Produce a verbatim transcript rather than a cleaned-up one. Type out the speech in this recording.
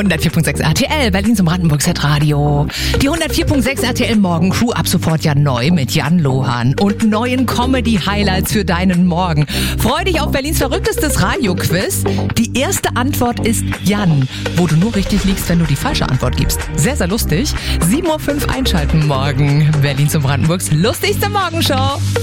hundertvier Komma sechs R T L, Berlin zum Brandenburgs Radio. Die hundertvier Komma sechs R T L Morgencrew ab sofort ja neu mit Jan Lohan und neuen Comedy-Highlights für deinen Morgen. Freu dich auf Berlins verrücktestes Radioquiz. Die erste Antwort ist Jan, wo du nur richtig liegst, wenn du die falsche Antwort gibst. Sehr, sehr lustig. sieben Uhr fünf einschalten morgen. Berlin zum Brandenburgs lustigste Morgenshow.